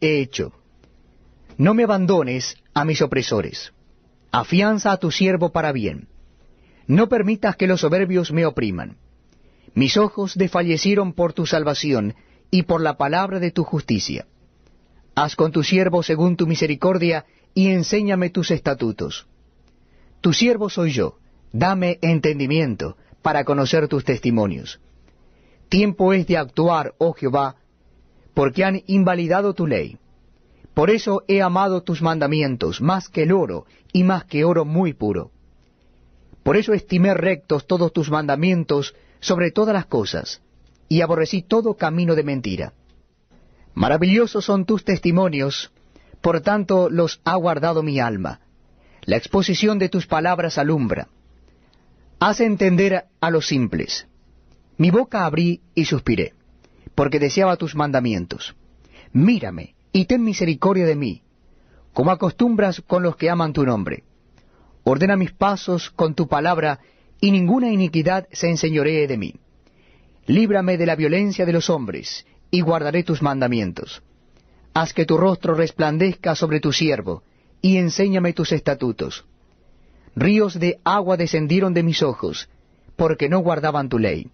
he hecho. No me abandones a mis opresores. Afianza a tu siervo para bien. No permitas que los soberbios me opriman. Mis ojos desfallecieron por tu salvación y por la palabra de tu justicia. Haz con tu siervo según tu misericordia y enséñame tus estatutos. Tu siervo soy yo, dame entendimiento para conocer tus testimonios. Tiempo es de actuar, oh Jehová, porque han invalidado tu ley. Por eso he amado tus mandamientos más que el oro y más que oro muy puro. Por eso estimé rectos todos tus mandamientos sobre todas las cosas, y aborrecí todo camino de mentira. Maravillosos son tus testimonios, por tanto los ha guardado mi alma. La exposición de tus palabras alumbra. Haz entender a los simples. Mi boca abrí y suspiré, porque deseaba tus mandamientos. Mírame y ten misericordia de mí, como acostumbras con los que aman tu nombre. Ordena mis pasos con tu palabra, y ninguna iniquidad se enseñoree de mí. Líbrame de la violencia de los hombres, y guardaré tus mandamientos. Haz que tu rostro resplandezca sobre tu siervo, y enséñame tus estatutos. Ríos de agua descendieron de mis ojos, porque no guardaban tu ley.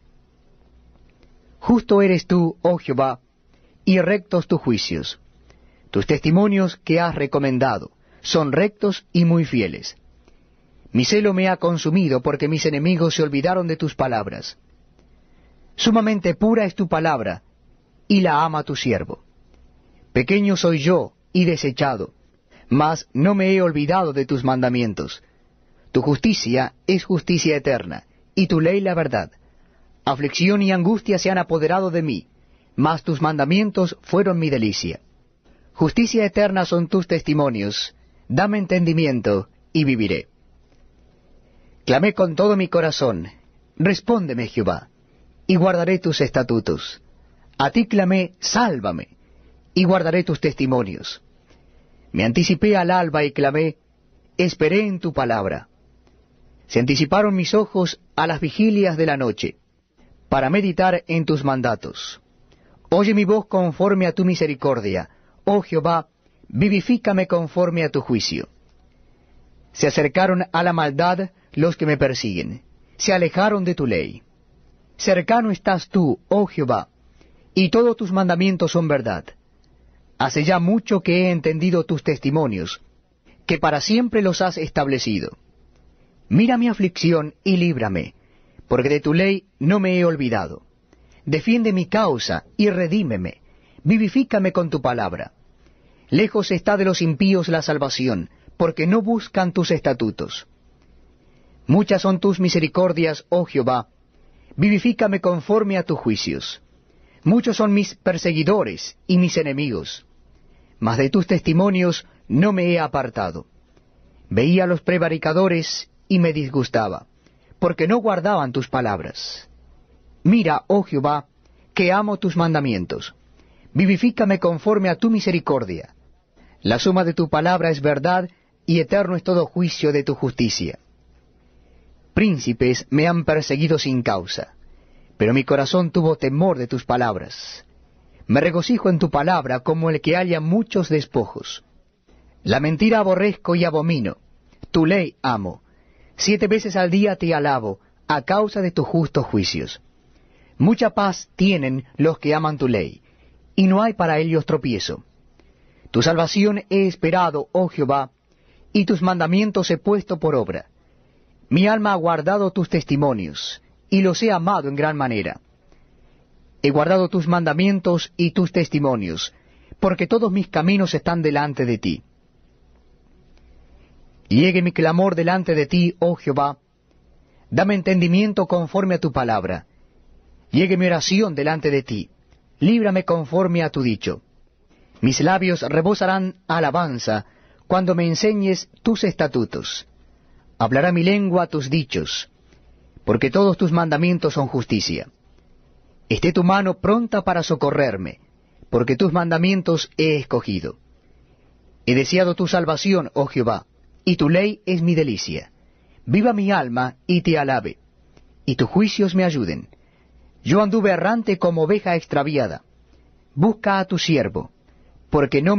Justo eres tú, oh Jehová, y rectos tus juicios. Tus testimonios que has recomendado son rectos y muy fieles. Mi celo me ha consumido porque mis enemigos se olvidaron de tus palabras. Sumamente pura es tu palabra, y la ama tu siervo. Pequeño soy yo y desechado, mas no me he olvidado de tus mandamientos. Tu justicia es justicia eterna, y tu ley la verdad. Aflicción y angustia se han apoderado de mí, mas tus mandamientos fueron mi delicia. Justicia eterna son tus testimonios, dame entendimiento, y viviré. Clamé con todo mi corazón, respóndeme Jehová, y guardaré tus estatutos. A ti clamé, sálvame, y guardaré tus testimonios. Me anticipé al alba y clamé, esperé en tu palabra. Se anticiparon mis ojos a las vigilias de la noche, para meditar en tus mandatos. Oye mi voz conforme a tu misericordia, oh Jehová, vivifícame conforme a tu juicio. Se acercaron a la maldad los que me persiguen, se alejaron de tu ley. Cercano estás tú, oh Jehová, y todos tus mandamientos son verdad. Hace ya mucho que he entendido tus testimonios, que para siempre los has establecido. Mira mi aflicción y líbrame, porque de tu ley no me he olvidado. Defiende mi causa y redímeme, vivifícame con tu palabra. Lejos está de los impíos la salvación, porque no buscan tus estatutos. Muchas son tus misericordias, oh Jehová, vivifícame conforme a tus juicios. Muchos son mis perseguidores y mis enemigos, mas de tus testimonios no me he apartado. Veía a los prevaricadores y me disgustaba, porque no guardaban tus palabras. Mira, oh Jehová, que amo tus mandamientos. Vivifícame conforme a tu misericordia. La suma de tu palabra es verdad, y eterno es todo juicio de tu justicia. Príncipes me han perseguido sin causa, pero mi corazón tuvo temor de tus palabras. Me regocijo en tu palabra como el que halla muchos despojos. La mentira aborrezco y abomino, tu ley amo. 7 veces al día te alabo, a causa de tus justos juicios. Mucha paz tienen los que aman tu ley, y no hay para ellos tropiezo. Tu salvación he esperado, oh Jehová, y tus mandamientos he puesto por obra. Mi alma ha guardado tus testimonios, y los he amado en gran manera. He guardado tus mandamientos y tus testimonios, porque todos mis caminos están delante de ti. Llegue mi clamor delante de ti, oh Jehová. Dame entendimiento conforme a tu palabra. Llegue mi oración delante de ti. Líbrame conforme a tu dicho. Mis labios rebosarán alabanza cuando me enseñes tus estatutos. Hablará mi lengua tus dichos, porque todos tus mandamientos son justicia. Esté tu mano pronta para socorrerme, porque tus mandamientos he escogido. He deseado tu salvación, oh Jehová, y tu ley es mi delicia. Viva mi alma y te alabe, y tus juicios me ayuden. Yo anduve errante como oveja extraviada. Busca a tu siervo, porque no